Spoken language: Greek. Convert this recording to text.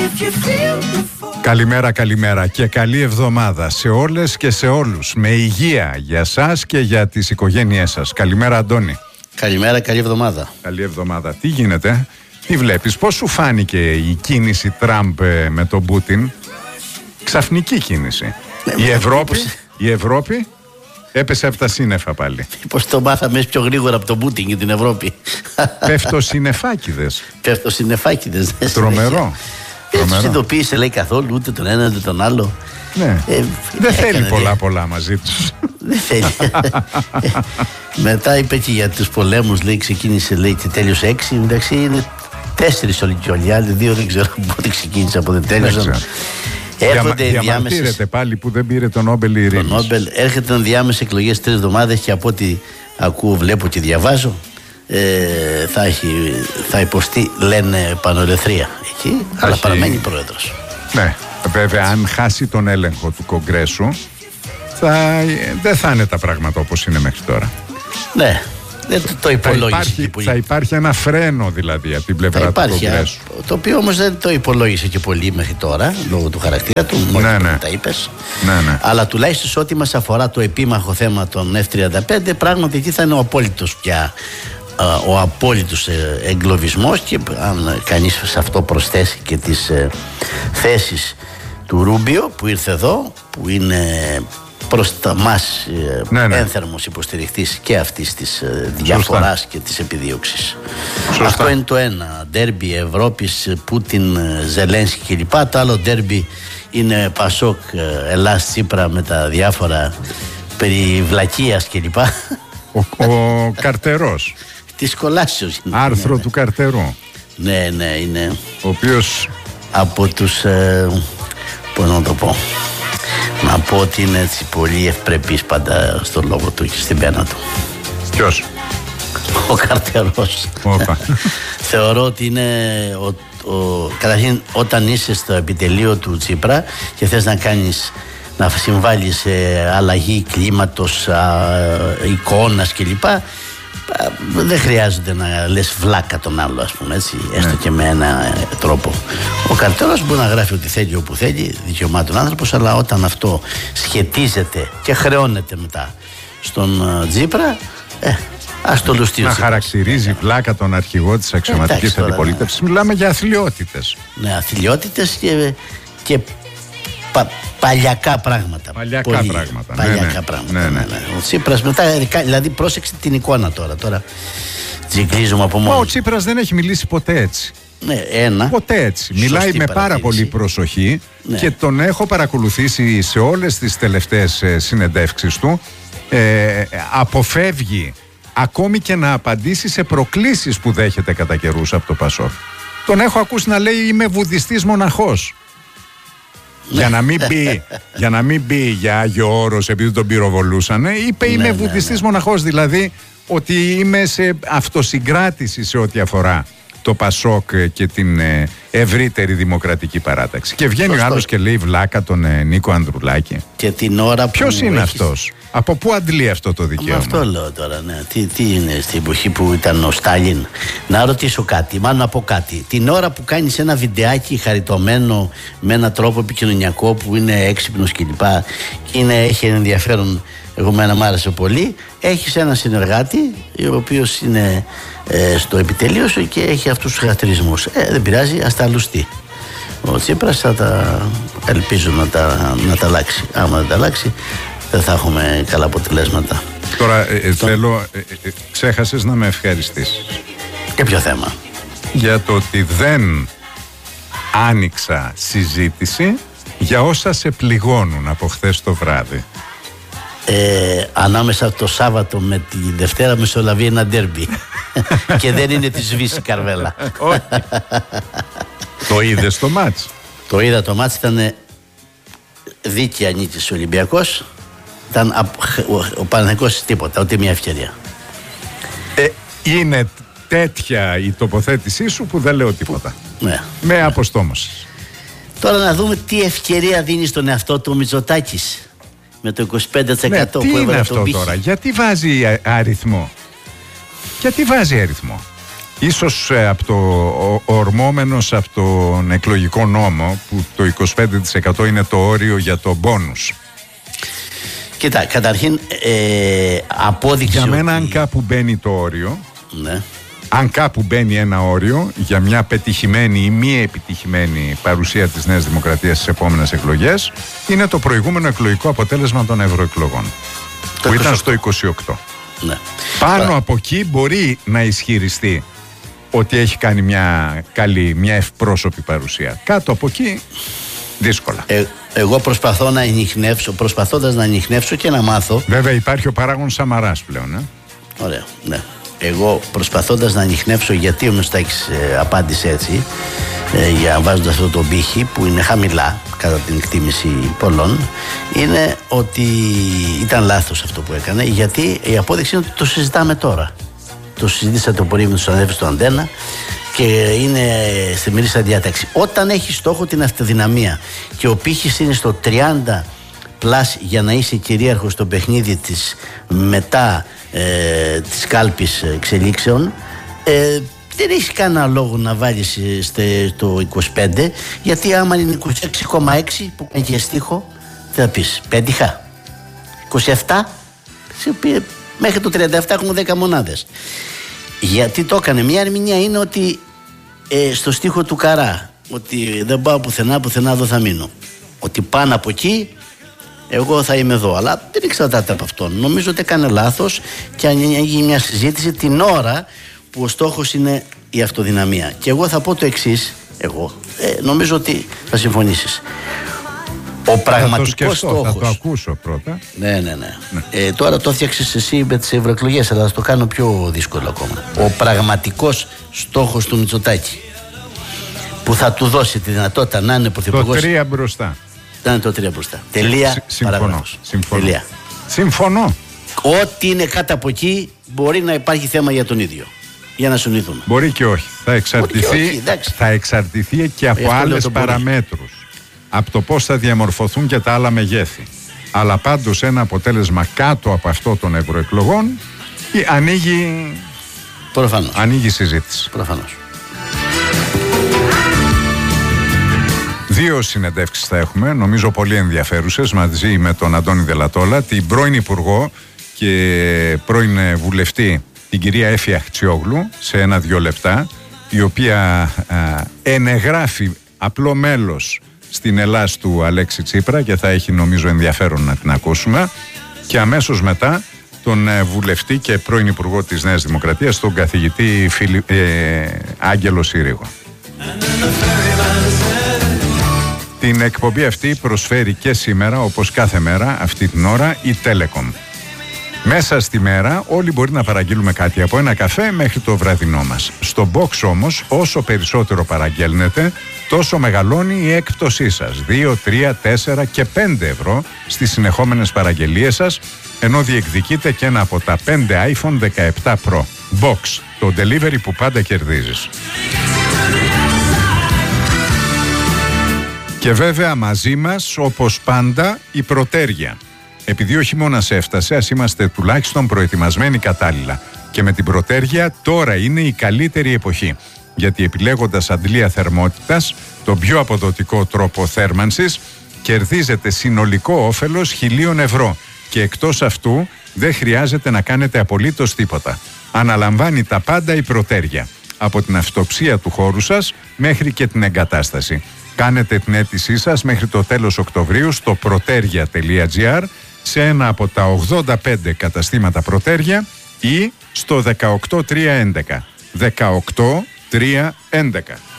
Καλημέρα, καλημέρα και καλή εβδομάδα σε όλες και σε όλους. Με υγεία για σας και για τις οικογένειές σας. Καλημέρα, Αντώνη. Καλημέρα, καλή εβδομάδα. Καλή εβδομάδα. Τι γίνεται, τι βλέπεις, πώς σου φάνηκε η κίνηση Τραμπ με τον Πούτιν? Ξαφνική κίνηση. Η Ευρώπη έπεσε από τα σύννεφα πάλι. Πώς το μάθαμε πιο γρήγορα από τον Πούτιν και την Ευρώπη. Πέφτοσυννεφάκηδες. Τρομερό. Δεν τους ειδοποίησε, λέει, καθόλου ούτε τον ένα ούτε τον άλλο. Ναι. Δεν θέλει πολλά μαζί τους. Δεν θέλει. Μετά είπε και για τους πολέμους, λέει, ξεκίνησε, λέει, και τέλειωσε 6. Εντάξει, είναι 4 όλοι και όλοι. Άλλοι 2 δεν ξέρω πότε ξεκίνησε, από δεν τέλειωσαν. Διαμαρτύρεται πάλι που δεν πήρε τον Νόμπελ η ειρήνης. Έρχεται διάμεσες εκλογές 3 εβδομάδες και από ό,τι ακούω, βλέπω και διαβάζω, θα υποστεί, λένε, επανολεθρία εκεί, αλλά παραμένει πρόεδρος. Ναι, βέβαια, αν χάσει τον έλεγχο του Κογκρέσου, δεν θα είναι τα πράγματα όπως είναι μέχρι τώρα. Ναι, δεν το υπολόγισε. Θα υπάρχει ένα φρένο δηλαδή από την πλευρά του Κογκρέσου. Το οποίο όμως δεν το υπολόγισε και πολύ μέχρι τώρα, λόγω του χαρακτήρα του. Ναι. Τα είπες. Ναι. Αλλά τουλάχιστον ό,τι μας αφορά το επίμαχο θέμα των F-35, πράγματι εκεί θα είναι ο απόλυτος πια. Ο απόλυτος εγκλωβισμός, και αν κανείς σε αυτό προσθέσει και τις θέσεις του Ρούμπιο που ήρθε εδώ, που είναι προς τα μας ένθερμος υποστηριχτής και αυτής της διαφοράς και της επιδίωξης. Αυτό είναι το ένα ντέρμπι Ευρώπης, Πούτιν, Ζελένσκι κλπ. Το άλλο ντέρμπι είναι Πασόκ, Ελλάς, Τσίπρα, με τα διάφορα περί βλακείας κλπ. Ο Καρτερός. Της κολάσεως. Άρθρο του Καρτερού. Ναι, είναι. Ο οποίος από τους πώς να το πω, να πω ότι είναι έτσι πολύ ευπρεπής πάντα στον λόγο του και στην πένα του. Ποιος? Ο Καρτερός. Θεωρώ ότι είναι καταρχήν, όταν είσαι στο επιτελείο του Τσίπρα και θες να συμβάλλεις σε αλλαγή κλίματος, εικόνας κλπ, δεν χρειάζεται να λες βλάκα τον άλλο, ας πούμε, έτσι, έστω και με ένα τρόπο. Ο Καρτερός μπορεί να γράφει ό,τι θέλει όπου θέλει, δικαιωμάτων άνθρωπος, αλλά όταν αυτό σχετίζεται και χρεώνεται μετά στον Τσίπρα, ας το λουστεί. Να χαρακτηρίζει βλάκα τον αρχηγό της αξιωματικής αντιπολίτευσης. Μιλάμε για αθλιότητες. Ναι, αθλιότητες και παλιακά πράγματα. Παλιακά πράγματα. Ναι. Ο Τσίπρας μετά, δηλαδή πρόσεξε την εικόνα τώρα τζιγκλίζουμε από μόνο. Ο Τσίπρας δεν έχει μιλήσει ποτέ έτσι. Ναι, ποτέ έτσι. Μιλάει με πάρα πολύ προσοχή, και τον έχω παρακολουθήσει σε όλες τις τελευταίες συνεντεύξεις του. Αποφεύγει ακόμη και να απαντήσει σε προκλήσεις που δέχεται κατά καιρούς από το Πασόκ. Τον έχω ακούσει να λέει «Είμαι βουδιστής μοναχός». Για να μην πει για Άγιο Όρος επειδή τον πυροβολούσανε, είπε «Είμαι βουδιστής μοναχός», δηλαδή ότι είμαι σε αυτοσυγκράτηση σε ό,τι αφορά το Πασόκ και την ευρύτερη δημοκρατική παράταξη. Και βγαίνει ο άλλος και λέει βλάκα τον Νίκο Ανδρουλάκη. Και την ώρα που ποιος είναι αυτός? Από πού αντλεί αυτό το δικαίωμα? Αυτό λέω τώρα, ναι. Τι είναι στην εποχή που ήταν ο Στάλιν? Να ρωτήσω κάτι, μάλλον να πω κάτι. Την ώρα που κάνεις ένα βιντεάκι χαριτωμένο με έναν τρόπο επικοινωνιακό που είναι έξυπνος κλπ. Και έχει ενδιαφέρον, εγώ μ' άρεσε πολύ. Έχεις έναν συνεργάτη ο οποίος είναι στο επιτελείο σου και έχει αυτούς τους χαρακτηρισμούς. Δεν πειράζει, ας τα αλλουστεί. Ο Τσίπρας ελπίζω να τα αλλάξει. Άμα δεν τα αλλάξει, δεν θα έχουμε καλά αποτελέσματα. Τώρα ξέχασες να με ευχαριστήσεις. Και ποιο θέμα? Για το ότι δεν άνοιξα συζήτηση για όσα σε πληγώνουν από χθες το βράδυ. Ανάμεσα το Σάββατο με τη Δευτέρα μεσολαβεί ένα ντέρμπι. Και δεν είναι τη Σβήση Καρβέλα. Το είδες το μάτς? Το είδα το μάτς, ήταν δίκαια νίκης ο Ολυμπιακός. Ο Παναθηναϊκός τίποτα, ούτε μια ευκαιρία. Είναι τέτοια η τοποθέτησή σου που δεν λέω τίποτα. Ναι. Με αποστόμωσες. Τώρα να δούμε τι ευκαιρία δίνει στον εαυτό του ο Μητσοτάκης με το 25% που έβαλε τον πύχη. Αυτό τώρα, γιατί βάζει αριθμό? Γιατί βάζει αριθμό? Ίσως ορμόμενος από τον εκλογικό νόμο, που το 25% είναι το όριο για το μπόνους. Κοίτα, καταρχήν απόδειξε για μένα ότι... αν κάπου μπαίνει το όριο, ναι. Αν κάπου μπαίνει ένα όριο για μια πετυχημένη ή μη επιτυχημένη παρουσία της Νέας Δημοκρατίας στις επόμενες εκλογές, είναι το προηγούμενο εκλογικό αποτέλεσμα των ευρωεκλογών, που ήταν στο 28. Ναι. Πάνω από εκεί μπορεί να ισχυριστεί ότι έχει κάνει μια καλή, μια ευπρόσωπη παρουσία. Κάτω από εκεί δύσκολα. Εγώ προσπαθώ να ανιχνεύσω, προσπαθώντας να ανιχνεύσω και να μάθω. Βέβαια υπάρχει ο παράγων Σαμαράς πλέον. Ωραία, ναι. Εγώ προσπαθώντας να ανιχνεύσω γιατί ο Μητσοτάκης απάντησε έτσι, βάζοντας αυτό το πύχη που είναι χαμηλά κατά την εκτίμηση πολλών, είναι ότι ήταν λάθος αυτό που έκανε, γιατί η απόδειξη είναι ότι το συζητάμε τώρα. Το συζήτησα το πρωί με τους συναδέλφους του Αντένα και είναι στη μερίσια διάταξη. Όταν έχει στόχο την αυτοδυναμία και ο πύχης είναι στο 30 πλάς για να είσαι κυρίαρχος στο παιχνίδι της μετά της κάλπης εξελίξεων, δεν έχει κανένα λόγο να βάλεις το 25, γιατί άμα είναι 26,6 που κάνει και στίχο, θα πεις 5 είχα 27, μέχρι το 37 έχουμε 10 μονάδες. Γιατί το έκανε? Μια ερμηνεία είναι ότι στο στίχο του Καρά, ότι δεν πάω πουθενά, πουθενά εδώ θα μείνω, ότι πάνω από εκεί εγώ θα είμαι εδώ, αλλά δεν εξαρτάται από αυτόν. Νομίζω ότι έκανε λάθος και ανοίγει μια συζήτηση την ώρα που ο στόχος είναι η αυτοδυναμία. Και εγώ θα πω το εξής, νομίζω ότι θα συμφωνήσεις. Ο πραγματικός στόχος. Θα το ακούσω πρώτα. Ναι. Τώρα το έφτιαξες εσύ με τις ευρωεκλογές, αλλά θα το κάνω πιο δύσκολο ακόμα. Ο πραγματικός στόχος του Μητσοτάκη, που θα του δώσει τη δυνατότητα να είναι πρωθυπουργός. Το 3 μπροστά. Θα είναι το 3 μπροστά. Τελεία. Συμφωνώ. Ό,τι είναι κάτω από εκεί μπορεί να υπάρχει θέμα για τον ίδιο. Για να συνοηθούμε. Μπορεί και όχι. Θα εξαρτηθεί και από άλλες παραμέτρους. Από το πώς θα διαμορφωθούν και τα άλλα μεγέθη. Αλλά πάντως ένα αποτέλεσμα κάτω από αυτό των ευρωεκλογών ανοίγει συζήτηση. Προφανώς. 2 συνεντεύξεις θα έχουμε, νομίζω πολύ ενδιαφέρουσες, μαζί με τον Αντώνη Δελατόλα, την πρώην Υπουργό και πρώην Βουλευτή, την κυρία Έφη Αχτσιόγλου, σε 1-2 λεπτά, η οποία ενεγράφει απλό μέλος στην Ελλάς του Αλέξη Τσίπρα και θα έχει νομίζω ενδιαφέρον να την ακούσουμε, και αμέσως μετά τον βουλευτή και πρώην Υπουργό της Νέας Δημοκρατίας, τον καθηγητή Άγγελο Συρίγο. Την εκπομπή αυτή προσφέρει και σήμερα, όπως κάθε μέρα αυτή την ώρα, η Telecom. Μέσα στη μέρα όλοι μπορεί να παραγγείλουμε κάτι, από ένα καφέ μέχρι το βραδινό μας. Στο box όμως, όσο περισσότερο παραγγέλνετε, τόσο μεγαλώνει η έκπτωσή σας. 2, 3, 4 και 5 ευρώ στις συνεχόμενες παραγγελίες σας, ενώ διεκδικείτε και ένα από τα 5 iPhone 17 Pro. Box, το delivery που πάντα κερδίζεις. Και βέβαια μαζί μας, όπως πάντα, η Πρωτέρια. Επειδή ο χειμώνας έφτασε, ας είμαστε τουλάχιστον προετοιμασμένοι κατάλληλα. Και με την Πρωτέρια τώρα είναι η καλύτερη εποχή. Γιατί επιλέγοντας αντλία θερμότητας, τον πιο αποδοτικό τρόπο θέρμανσης, κερδίζετε συνολικό όφελος 1.000 ευρώ. Και εκτός αυτού δεν χρειάζεται να κάνετε απολύτως τίποτα. Αναλαμβάνει τα πάντα η Πρωτέρια. Από την αυτοψία του χώρου σας μέχρι και την εγκατάσταση. Κάνετε την αίτησή σας μέχρι το τέλος Οκτωβρίου στο proteria.gr, σε ένα από τα 85 καταστήματα Πρωτέρια ή στο 18311. 18311.